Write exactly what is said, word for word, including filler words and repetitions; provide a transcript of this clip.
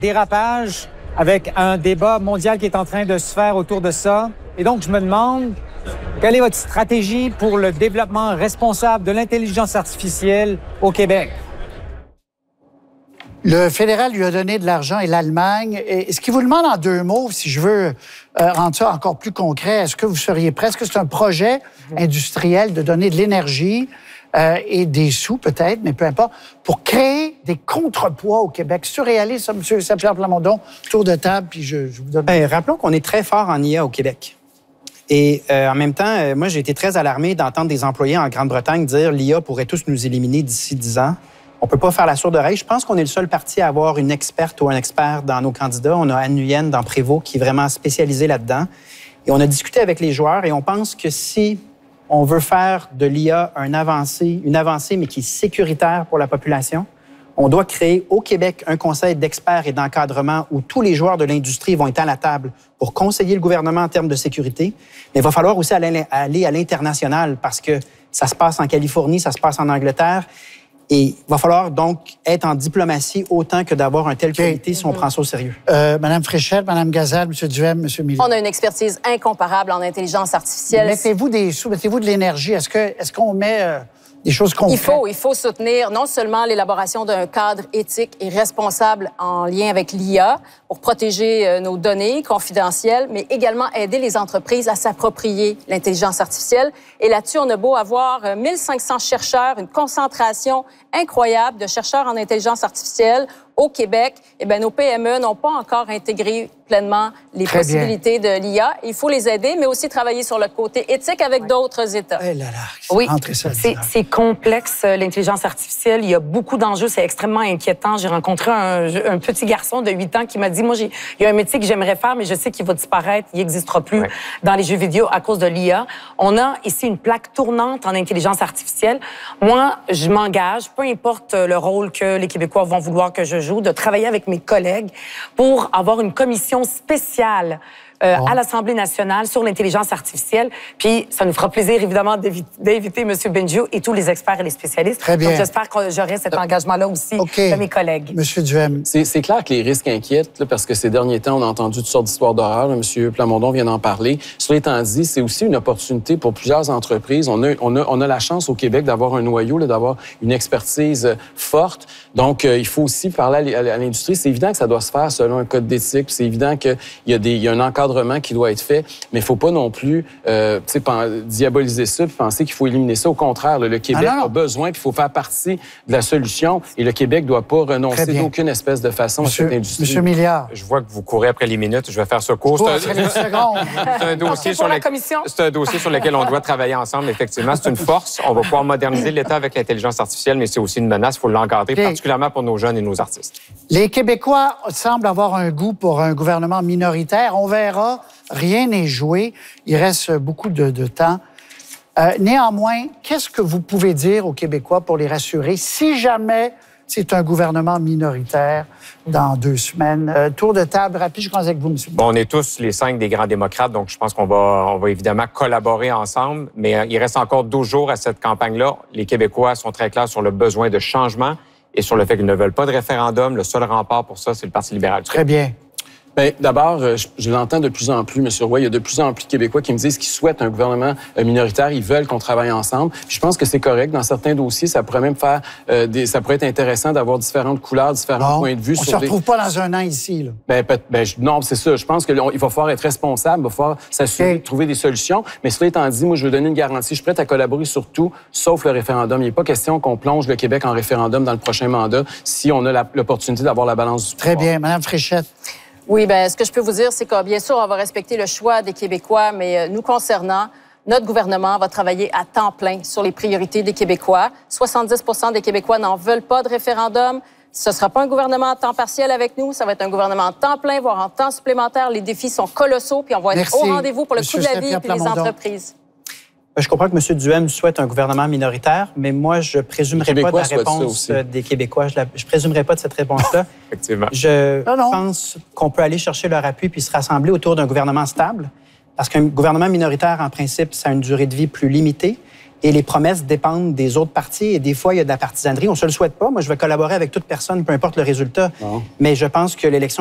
Dérapage avec un débat mondial qui est en train de se faire autour de ça. Et donc, je me demande, quelle est votre stratégie pour le développement responsable de l'intelligence artificielle au Québec? Le fédéral lui a donné de l'argent et l'Allemagne. Et ce qu'il vous demande en deux mots, si je veux euh, rendre ça encore plus concret, est-ce que vous seriez prêt? Est-ce que c'est un projet industriel de donner de l'énergie euh, et des sous peut-être, mais peu importe, pour créer des contrepoids au Québec? Surréaliste, ça, M. Saint-Pierre Plamondon, tour de table, puis je, je vous donne... Bien, rappelons qu'on est très fort en I A au Québec. Et euh, en même temps, euh, moi, j'ai été très alarmé d'entendre des employés en Grande-Bretagne dire l'I A pourrait tous nous éliminer d'ici dix ans. On ne peut pas faire la sourde oreille. Je pense qu'on est le seul parti à avoir une experte ou un expert dans nos candidats. On a Anne Nguyen dans Prévost qui est vraiment spécialisée là-dedans. Et on a discuté avec les joueurs et on pense que si on veut faire de l'I A un avancée, une avancée, mais qui est sécuritaire pour la population, on doit créer au Québec un conseil d'experts et d'encadrement où tous les joueurs de l'industrie vont être à la table pour conseiller le gouvernement en termes de sécurité. Mais il va falloir aussi aller à l'international parce que ça se passe en Californie, ça se passe en Angleterre. Et il va falloir donc être en diplomatie autant que d'avoir un tel comité si on prend ça au sérieux. Euh, Madame Fréchette, Madame Gazal, M. Duhem, M. Miller. On a une expertise incomparable en intelligence artificielle. Mettez-vous des sous, mettez-vous de l'énergie. Est-ce que, est-ce qu'on met euh, des choses concrètes? Il faut, il faut soutenir non seulement l'élaboration d'un cadre éthique et responsable en lien avec l'I A pour protéger euh, nos données confidentielles, mais également aider les entreprises à s'approprier l'intelligence artificielle. Et là-dessus, on a beau avoir euh, mille cinq cents chercheurs, une concentration incroyable de chercheurs en intelligence artificielle au Québec, eh bien, nos P M E n'ont pas encore intégré pleinement les Très possibilités bien. de l'I A. Il faut les aider, mais aussi travailler sur le côté éthique avec d'autres États. Eh là là, oui, c'est complexe, l'intelligence artificielle. Il y a beaucoup d'enjeux. C'est extrêmement inquiétant. J'ai rencontré un, un petit garçon de huit ans qui m'a dit, moi, il y a un métier que j'aimerais faire, mais je sais qu'il va disparaître. Il n'existera plus ouais. dans les jeux vidéo à cause de l'I A. On a ici une plaque tournante en intelligence artificielle. Moi, je m'engage, peu importe le rôle que les Québécois vont vouloir que je joue, de travailler avec mes collègues pour avoir une commission spéciale euh, oh. à l'Assemblée nationale sur l'intelligence artificielle. Puis, ça nous fera plaisir, évidemment, d'inviter M. Benjou et tous les experts et les spécialistes. Très bien. Donc, j'espère que j'aurai cet engagement-là aussi okay. de mes collègues. M. Duhem. C'est clair que les risques inquiètent, là, parce que ces derniers temps, on a entendu toutes sortes d'histoires d'horreur. M. Plamondon vient d'en parler. Cela étant dit, c'est aussi une opportunité pour plusieurs entreprises. On a, on a, on a la chance au Québec d'avoir un noyau, d'avoir une expertise forte. Donc, euh, il faut aussi parler à l'industrie. C'est évident que ça doit se faire selon un code d'éthique. C'est évident qu'il y a des, il y a un encadrement qui doit être fait, mais il ne faut pas non plus euh, diaboliser ça et penser qu'il faut éliminer ça. Au contraire, là, le Québec ah a besoin, puis il faut faire partie de la solution, et le Québec ne doit pas renoncer d'aucune espèce de façon Monsieur, à cette industrie. Monsieur Milliard. Je vois que vous courez après les minutes. Je vais faire ce cours. C'est un, un, dossier sur le... C'est un dossier sur lequel on doit travailler ensemble, effectivement. C'est une force. On va pouvoir moderniser l'État avec l'intelligence artificielle, mais c'est aussi une menace. Il faut l'encadrer, okay. particulièrement pour nos jeunes et nos artistes. Les Québécois semblent avoir un goût pour un gouvernement minoritaire. On verra. Rien n'est joué. Il reste beaucoup de, de temps. Euh, néanmoins, qu'est-ce que vous pouvez dire aux Québécois pour les rassurer si jamais c'est un gouvernement minoritaire dans deux semaines? Euh, tour de table rapide, je commence avec vous, M. Bon, on est tous les cinq des grands démocrates, donc je pense qu'on va, on va évidemment collaborer ensemble, mais euh, il reste encore douze jours à cette campagne-là. Les Québécois sont très clairs sur le besoin de changement et sur le fait qu'ils ne veulent pas de référendum. Le seul rempart pour ça, c'est le Parti libéral. Très bien. Bien, d'abord, je, je l'entends de plus en plus, M. Roy. Il y a de plus en plus de Québécois qui me disent qu'ils souhaitent un gouvernement minoritaire. Ils veulent qu'on travaille ensemble. Puis je pense que c'est correct. Dans certains dossiers, ça pourrait même faire euh, des, ça pourrait être intéressant d'avoir différentes couleurs, différents bon, points de vue. On sur ne se retrouve des... pas dans un an ici, là. Ben, ben, je, non, c'est ça. Je pense qu'il va falloir être responsable, il va falloir s'assurer okay. de trouver des solutions. Mais cela étant dit, moi, je veux donner une garantie. Je suis prête à collaborer sur tout, sauf le référendum. Il n'est pas question qu'on plonge le Québec en référendum dans le prochain mandat si on a l'opportunité d'avoir la balance du pouvoir. Très bien. Madame Fréchette. Oui, bien, ce que je peux vous dire, c'est que, bien sûr, on va respecter le choix des Québécois, mais nous concernant, notre gouvernement va travailler à temps plein sur les priorités des Québécois. soixante-dix pour cent des Québécois n'en veulent pas de référendum. Ce ne sera pas un gouvernement à temps partiel avec nous, ça va être un gouvernement en temps plein, voire en temps supplémentaire. Les défis sont colossaux, puis on va être Merci. au rendez-vous pour le Monsieur coût de la vie et les entreprises. Je comprends que M. Duhem souhaite un gouvernement minoritaire, mais moi, je ne présumerai pas de la réponse des Québécois. Je ne présumerai pas de cette réponse-là. Effectivement. Je non, non. pense qu'on peut aller chercher leur appui puis se rassembler autour d'un gouvernement stable, parce qu'un gouvernement minoritaire, en principe, ça a une durée de vie plus limitée. Et les promesses dépendent des autres partis. Et des fois, il y a de la partisanerie. On ne se le souhaite pas. Moi, je vais collaborer avec toute personne, peu importe le résultat. Non. Mais je pense que l'élection